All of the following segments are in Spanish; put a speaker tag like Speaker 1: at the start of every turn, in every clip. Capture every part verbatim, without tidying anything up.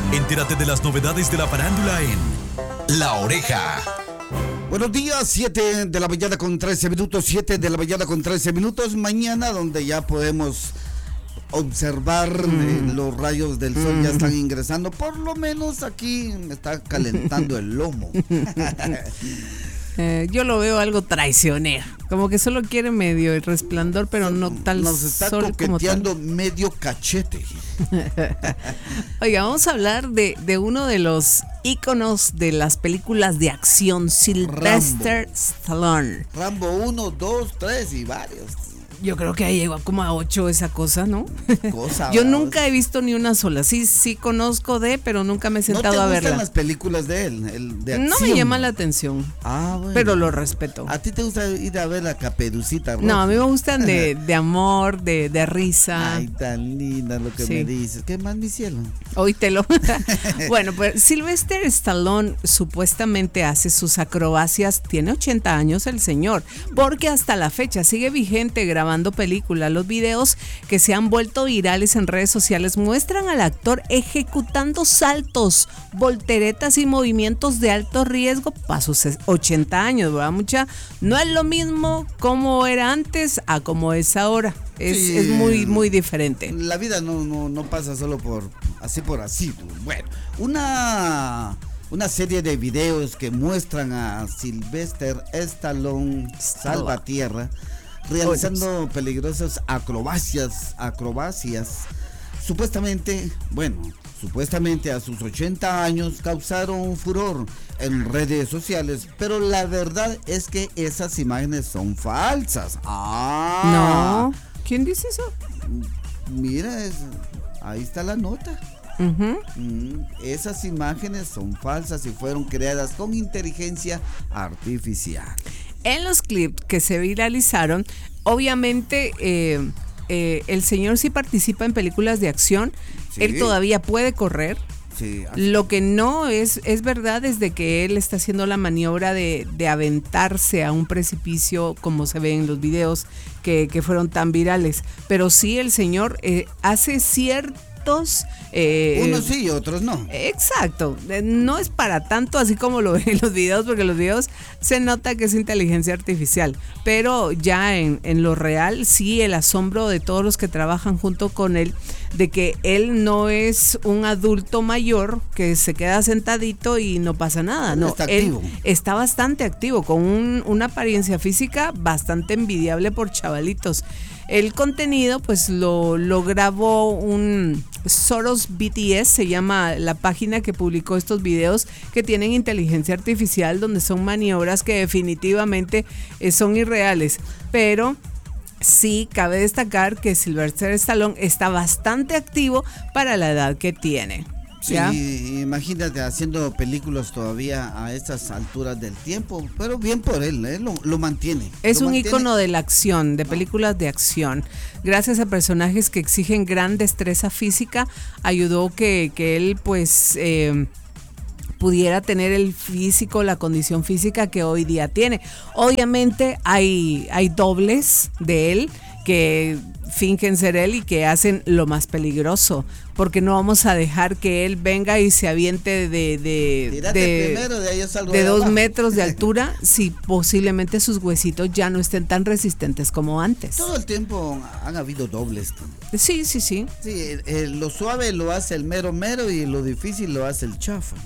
Speaker 1: Entérate de las novedades de la farándula en La Oreja.
Speaker 2: Buenos días, siete de la mañana con trece minutos, siete de la mañana con trece minutos, mañana donde ya podemos observar mm. eh, los rayos del sol mm. ya están ingresando, por lo menos aquí me está calentando el lomo.
Speaker 3: Eh, yo lo veo algo traicionero, como que solo quiere medio el resplandor, pero no tal
Speaker 2: Nos está
Speaker 3: sol
Speaker 2: coqueteando
Speaker 3: como tal.
Speaker 2: Medio cachete.
Speaker 3: Oiga, vamos a hablar de, de uno de los íconos de las películas de acción, Sylvester Stallone.
Speaker 2: Rambo uno, dos, tres y varios.
Speaker 3: Yo creo que ahí llegó como a ocho esa cosa, ¿no?
Speaker 2: Cosa,
Speaker 3: Yo nunca he visto ni una sola. Sí, sí conozco de, pero nunca me he sentado a verla.
Speaker 2: ¿No te gustan las películas de él? El de acción?
Speaker 3: No me llama la atención.
Speaker 2: Ah, bueno.
Speaker 3: Pero lo respeto.
Speaker 2: ¿A ti te gusta ir a ver la Caperucita Roja?
Speaker 3: No, a mí me gustan de, de amor, de, de risa.
Speaker 2: Ay, tan linda lo que sí. me dices. ¿Qué más, mi cielo?
Speaker 3: Oítelo. Bueno, pues Sylvester Stallone supuestamente hace sus acrobacias. Tiene ochenta años el señor, porque hasta la fecha sigue vigente grabando películas. Los videos que se han vuelto virales en redes sociales muestran al actor ejecutando saltos, volteretas y movimientos de alto riesgo para sus ochenta años, ¿verdad, mucha? No es lo mismo como era antes a como es ahora. Es, sí, es muy, muy diferente.
Speaker 2: La vida no, no, no pasa solo por así por así. Bueno, una... Una serie de videos que muestran a Sylvester Stallone Salvatierra realizando peligrosas acrobacias, acrobacias. Supuestamente, bueno, supuestamente a sus ochenta años causaron furor en redes sociales, pero la verdad es que esas imágenes son falsas.
Speaker 3: Ah, no. ¿Quién dice eso?
Speaker 2: Mira, es, ahí está la nota. Uh-huh. Mm, esas imágenes son falsas y fueron creadas con inteligencia artificial.
Speaker 3: En los clips que se viralizaron, obviamente eh, eh, el señor sí participa en películas de acción. Sí. Él todavía puede correr. Sí, lo que no es, es verdad es de que él está haciendo la maniobra de, de aventarse a un precipicio, como se ve en los videos que, que fueron tan virales. Pero sí, el señor eh, hace cierto Eh,
Speaker 2: unos sí y otros no.
Speaker 3: Exacto, no es para tanto así como lo ven en los videos, porque los videos se nota que es inteligencia artificial, pero ya en, en lo real sí el asombro de todos los que trabajan junto con él, de que él no es un adulto mayor que se queda sentadito y no pasa nada, no,
Speaker 2: está
Speaker 3: él
Speaker 2: activo.
Speaker 3: Está bastante activo, con un, una apariencia física bastante envidiable por chavalitos. El contenido pues lo, lo grabó un Soros B T S, se llama la página que publicó estos videos que tienen inteligencia artificial, donde son maniobras que definitivamente eh, son irreales, pero sí cabe destacar que Sylvester Stallone está bastante activo para la edad que tiene.
Speaker 2: Sí, imagínate haciendo películas todavía a estas alturas del tiempo, pero bien por él, ¿eh? lo, lo mantiene.
Speaker 3: Es
Speaker 2: lo
Speaker 3: un
Speaker 2: mantiene.
Speaker 3: ícono de la acción, de películas de acción. Gracias a personajes que exigen gran destreza física, ayudó que, que él pues eh, pudiera tener el físico, la condición física que hoy día tiene. Obviamente hay, hay dobles de él que fingen ser él y que hacen lo más peligroso, porque no vamos a dejar que él venga y se aviente de de, de,
Speaker 2: primero, de, ahí yo salgo
Speaker 3: de, de dos
Speaker 2: abajo.
Speaker 3: metros de altura si posiblemente sus huesitos ya no estén tan resistentes como antes.
Speaker 2: Todo el tiempo han habido dobles.
Speaker 3: Sí, sí, sí.
Speaker 2: Sí, eh, eh, lo suave lo hace el mero mero y lo difícil lo hace el chafa.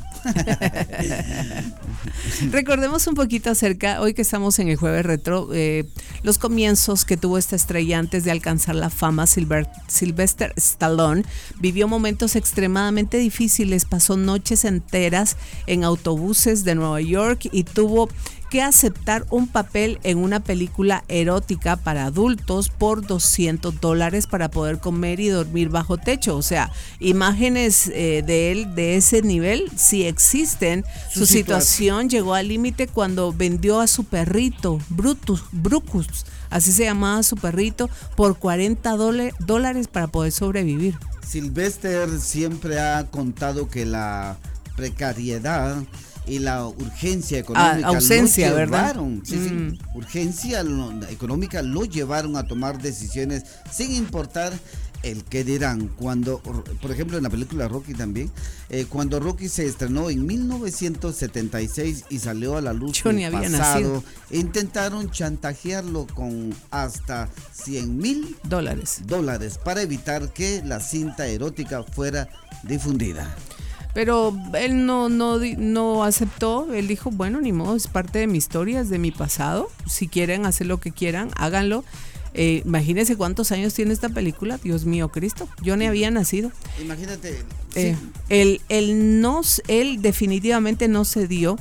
Speaker 3: Recordemos un poquito acerca, hoy que estamos en el jueves retro, eh, los comienzos que tuvo esta estrella antes de alcanzar la fama. Silver, Sylvester Stallone vivió momentos extremadamente difíciles, pasó noches enteras en autobuses de Nueva York y tuvo que aceptar un papel en una película erótica para adultos por doscientos dólares para poder comer y dormir bajo techo. O sea, imágenes eh, de él de ese nivel sí existen. Su, Su situación, situación llegó al límite cuando vendió a su perrito, Brutus, Brucus, así se llamaba su perrito, por cuarenta dólares para poder sobrevivir.
Speaker 2: Sylvester siempre ha contado que la precariedad y la urgencia económica
Speaker 3: ah, ausencia,
Speaker 2: lo
Speaker 3: ¿verdad?
Speaker 2: llevaron, sí,
Speaker 3: Mm.
Speaker 2: sí, urgencia lo- económica lo llevaron a tomar decisiones sin importar el que dirán. Cuando, por ejemplo, en la película Rocky también, eh, cuando Rocky se estrenó en mil novecientos setenta y seis y salió a la luz
Speaker 3: Yo ni
Speaker 2: el
Speaker 3: había
Speaker 2: pasado,
Speaker 3: nacido.
Speaker 2: intentaron chantajearlo con hasta cien mil
Speaker 3: Dólares.
Speaker 2: dólares para evitar que la cinta erótica fuera difundida.
Speaker 3: Pero él no, no, di- no aceptó, él dijo, bueno, ni modo, es parte de mi historia, es de mi pasado, si quieren hacer lo que quieran, háganlo. Eh, imagínense cuántos años tiene esta película, Dios mío Cristo, yo ni había nacido.
Speaker 2: Imagínate,
Speaker 3: Eh,
Speaker 2: sí,
Speaker 3: él, él, no, s- él definitivamente no cedió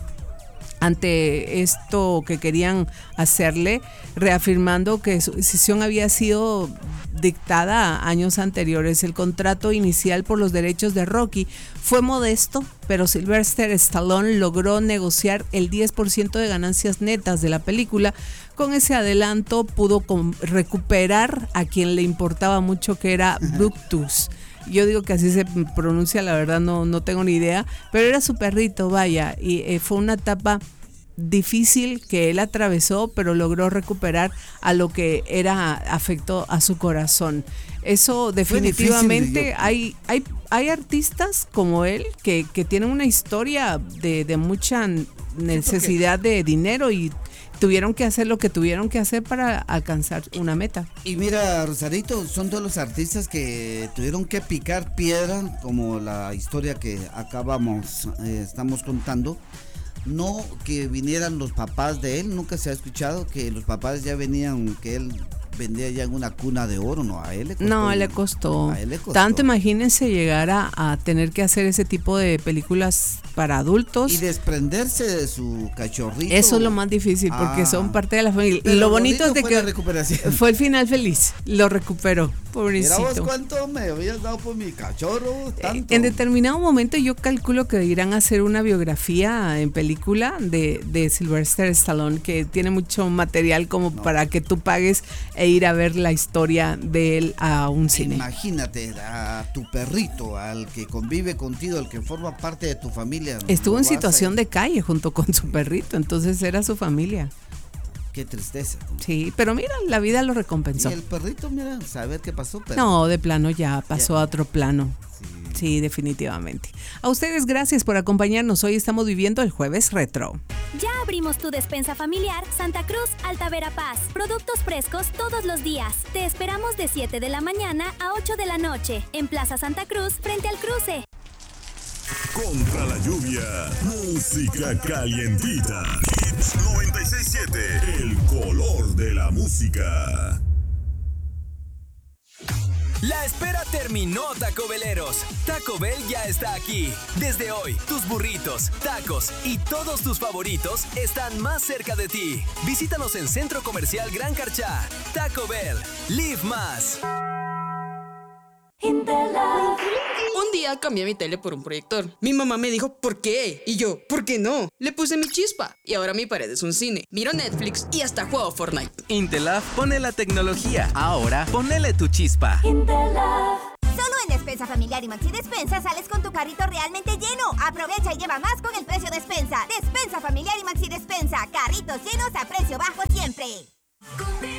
Speaker 3: ante esto que querían hacerle, reafirmando que su decisión había sido dictada años anteriores. El contrato inicial por los derechos de Rocky fue modesto, pero Sylvester Stallone logró negociar el diez por ciento de ganancias netas de la película. Con ese adelanto pudo com- recuperar a quien le importaba mucho, que era Brutus. Yo digo que así se pronuncia, la verdad no, no tengo ni idea, pero era su perrito, vaya, y eh, fue una etapa difícil que él atravesó, pero logró recuperar a lo que era afecto a su corazón. Eso definitivamente,
Speaker 2: difícil, yo-
Speaker 3: hay, hay, hay artistas como él que, que tienen una historia de, de mucha necesidad de dinero y tuvieron que hacer lo que tuvieron que hacer para alcanzar una meta.
Speaker 2: y mira, Rosarito, son todos los artistas que tuvieron que picar piedra, como la historia que acabamos, eh, estamos contando. No que vinieran los papás de él, nunca se ha escuchado que los papás ya venían, que él vendía ya en una cuna de oro, no, a él le costó.
Speaker 3: No, a él le costó.
Speaker 2: A él le costó.
Speaker 3: Tanto, imagínense llegar a, a tener que hacer ese tipo de películas para adultos.
Speaker 2: Y desprenderse de su cachorrito.
Speaker 3: Eso es lo más difícil porque
Speaker 2: Ah.
Speaker 3: son parte de la familia.
Speaker 2: Pero
Speaker 3: Lo bonito es de
Speaker 2: fue la
Speaker 3: que
Speaker 2: recuperación.
Speaker 3: fue el final feliz. Lo recuperó,
Speaker 2: Mira vos
Speaker 3: pobrecito.
Speaker 2: cuánto me habías dado por mi cachorro, tanto.
Speaker 3: En determinado momento yo calculo que irán a hacer una biografía en película de, de Sylvester Stallone, que tiene mucho material como
Speaker 2: No.
Speaker 3: para que tú pagues e ir a ver la historia de él a un cine.
Speaker 2: Imagínate a tu perrito, al que convive contigo, al que forma parte de tu familia.
Speaker 3: Estuvo
Speaker 2: lo
Speaker 3: en
Speaker 2: vas a-
Speaker 3: situación de calle junto con su perrito, entonces era su familia.
Speaker 2: Qué tristeza.
Speaker 3: Sí, pero mira, la vida lo
Speaker 2: Y
Speaker 3: recompensó.
Speaker 2: el perrito, mira, saber qué pasó, pero
Speaker 3: No, de plano ya pasó
Speaker 2: Ya.
Speaker 3: a otro plano.
Speaker 2: sí.
Speaker 3: Sí, definitivamente. A ustedes gracias por acompañarnos. Hoy estamos viviendo el Jueves Retro.
Speaker 4: Ya abrimos tu despensa familiar Santa Cruz, Alta Verapaz. Productos frescos todos los días. Te esperamos de siete de la mañana a ocho de la noche en Plaza Santa Cruz, frente al cruce.
Speaker 1: Contra la lluvia, música calientita. Hits noventa y seis punto siete, el color de la música.
Speaker 5: La espera terminó, Taco Beleros. Taco Bell ya está aquí. Desde hoy, tus burritos, tacos y todos tus favoritos están más cerca de ti. Visítanos en Centro Comercial Gran Carchá. Taco Bell, live más.
Speaker 6: Un día cambié mi tele por un proyector. Mi mamá me dijo, ¿por qué? Y yo, ¿por qué no? Le puse mi chispa y ahora mi pared es un cine. Miro Netflix y hasta juego Fortnite.
Speaker 5: Intelaf pone la tecnología. Ahora, ponele tu chispa.
Speaker 7: Solo en Despensa Familiar y Maxi Despensa sales con tu carrito realmente lleno. Aprovecha y lleva más con el precio Despensa. Despensa Familiar y Maxi Despensa. Carritos llenos a precio bajo siempre.